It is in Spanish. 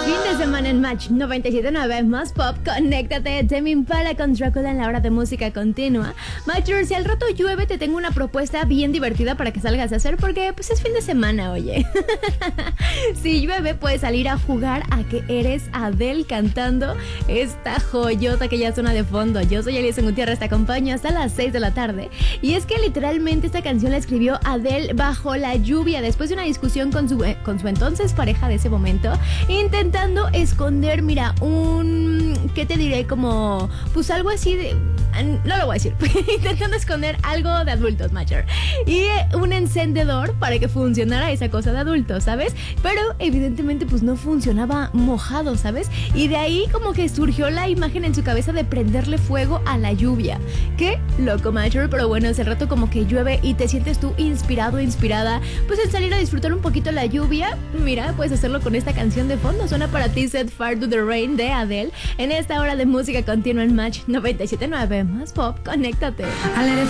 Fin de semana en Match 97.9 más pop. Conéctate, Tame Impala con Drácula en la hora de música continua. Matcher, si al rato llueve, te tengo una propuesta bien divertida para que salgas a hacer, porque pues es fin de semana, oye. Si llueve, puedes salir a jugar a que eres Adele cantando esta joyota que ya suena de fondo. Yo soy Elisa Gutiérrez, te acompaño hasta las 6 de la tarde. Y es que literalmente esta canción la escribió Adele bajo la lluvia, después de una discusión con su entonces pareja de ese momento, intentando esconder, mira, ¿qué te diré? Como, pues algo así de... No lo voy a decir. Intentando esconder algo de adultos, Matcher. Y un encendedor para que funcionara esa cosa de adultos, ¿sabes? Pero evidentemente pues no funcionaba mojado, ¿sabes? Y de ahí como que surgió la imagen en su cabeza de prenderle fuego a la lluvia. Qué loco, Matcher. Pero bueno, hace rato como que llueve y te sientes tú inspirado, inspirada, pues en salir a disfrutar un poquito la lluvia. Mira, puedes hacerlo con esta canción de fondo. Suena para ti Set Fire to the Rain de Adele en esta hora de música continua en Match 97.9 más pop. Conéctate.